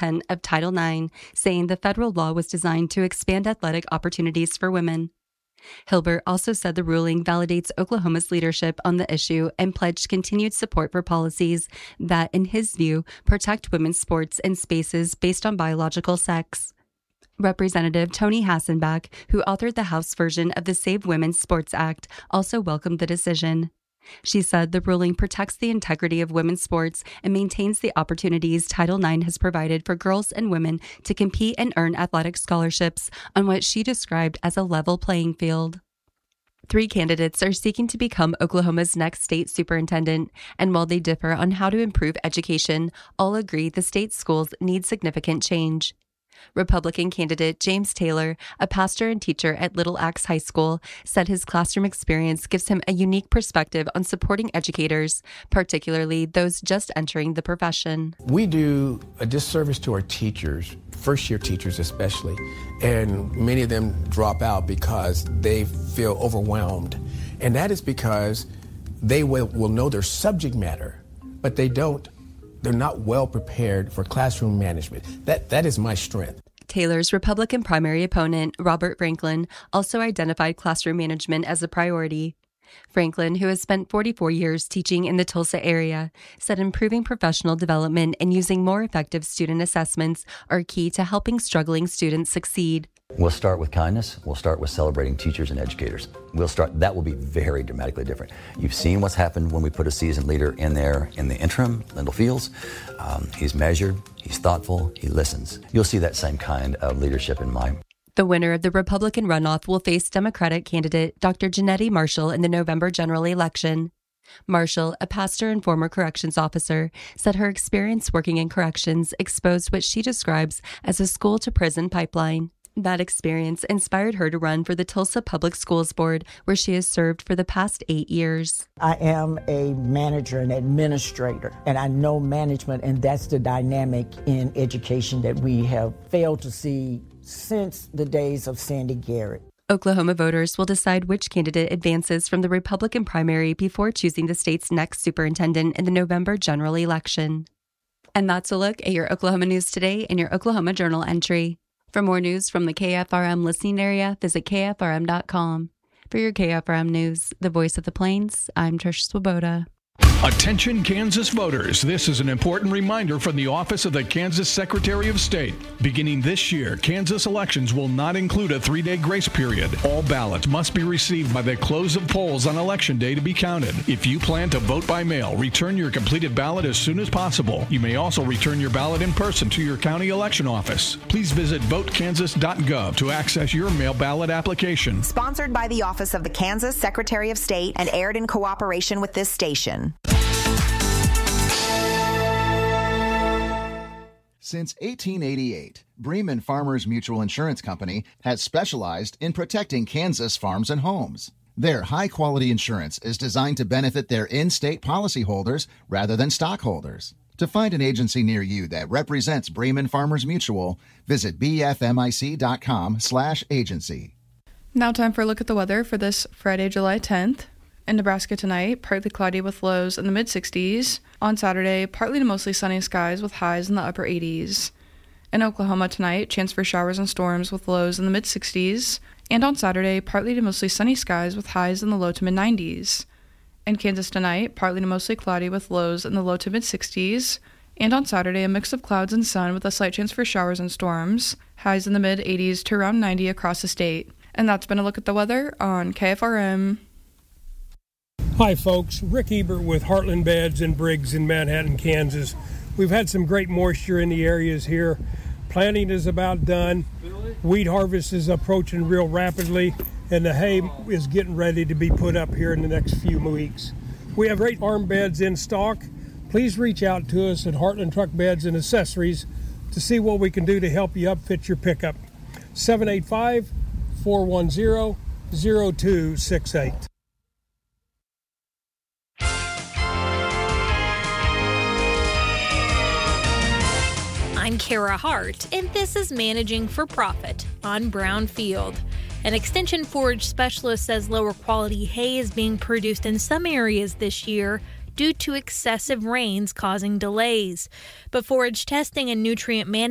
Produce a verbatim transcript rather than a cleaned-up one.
intent of Title nine, saying the federal law was designed to expand athletic opportunities for women. Hilbert also said the ruling validates Oklahoma's leadership on the issue and pledged continued support for policies that, in his view, protect women's sports and spaces based on biological sex. Representative Tony Hassenbach, who authored the House version of the Save Women's Sports Act, also welcomed the decision. She said the ruling protects the integrity of women's sports and maintains the opportunities Title nine has provided for girls and women to compete and earn athletic scholarships on what she described as a level playing field. Three candidates are seeking to become Oklahoma's next state superintendent, and while they differ on how to improve education, all agree the state schools need significant change. Republican candidate James Taylor, a pastor and teacher at Little Axe High School, said his classroom experience gives him a unique perspective on supporting educators, particularly those just entering the profession. We do a disservice to our teachers, first-year teachers especially, and many of them drop out because they feel overwhelmed. And that is because they will, will know their subject matter, but they don't They're not well prepared for classroom management. That that is my strength. Taylor's Republican primary opponent, Robert Franklin, also identified classroom management as a priority. Franklin, who has spent forty-four years teaching in the Tulsa area, said improving professional development and using more effective student assessments are key to helping struggling students succeed. We'll start with kindness. We'll start with celebrating teachers and educators. We'll start, that will be very dramatically different. You've seen what's happened when we put a seasoned leader in there in the interim, Lyndall Fields. Um, he's measured, he's thoughtful, he listens. You'll see that same kind of leadership in mine. The winner of the Republican runoff will face Democratic candidate Doctor Janetti Marshall in the November general election. Marshall, a pastor and former corrections officer, said her experience working in corrections exposed what she describes as a school-to-prison pipeline. That experience inspired her to run for the Tulsa Public Schools Board, where she has served for the past eight years. I am a manager and administrator, and I know management, and that's the dynamic in education that we have failed to see since the days of Sandy Garrett. Oklahoma voters will decide which candidate advances from the Republican primary before choosing the state's next superintendent in the November general election. And that's a look at your Oklahoma news today in your Oklahoma Journal entry. For more news from the K F R M listening area, visit K F R M dot com. For your K F R M News, the voice of the Plains, I'm Trish Swoboda. Attention Kansas voters, this is an important reminder from the Office of the Kansas Secretary of State. Beginning this year, Kansas elections will not include a three-day grace period. All ballots must be received by the close of polls on Election Day to be counted. If you plan to vote by mail, return your completed ballot as soon as possible. You may also return your ballot in person to your county election office. Please visit vote kansas dot gov to access your mail ballot application. Sponsored by the Office of the Kansas Secretary of State and aired in cooperation with this station. Since eighteen eighty-eight, Bremen Farmers Mutual Insurance Company has specialized in protecting Kansas farms and homes. Their high-quality insurance is designed to benefit their in-state policyholders rather than stockholders. To find an agency near you that represents Bremen Farmers Mutual, visit b f m i c dot com slash agency. Now time for a look at the weather for this Friday, July tenth. In Nebraska tonight, partly cloudy with lows in the mid-sixties. On Saturday, partly to mostly sunny skies with highs in the upper eighties. In Oklahoma tonight, chance for showers and storms with lows in the mid-sixties. And on Saturday, partly to mostly sunny skies with highs in the low to mid-nineties. In Kansas tonight, partly to mostly cloudy with lows in the low to mid-sixties. And on Saturday, a mix of clouds and sun with a slight chance for showers and storms. Highs in the mid-eighties to around ninety across the state. And that's been a look at the weather on K F R M. Hi folks, Rick Ebert with Heartland Beds and Briggs in Manhattan, Kansas. We've had some great moisture in the areas here. Planting is about done. Wheat harvest is approaching real rapidly, and the hay is getting ready to be put up here in the next few weeks. We have great farm beds in stock. Please reach out to us at Heartland Truck Beds and Accessories to see what we can do to help you upfit your pickup. seven eight five, four one zero, zero two six eight. I'm Kara Hart, and this is Managing for Profit on Brownfield. An extension forage specialist says lower quality hay is being produced in some areas this year due to excessive rains causing delays. But forage testing and nutrient management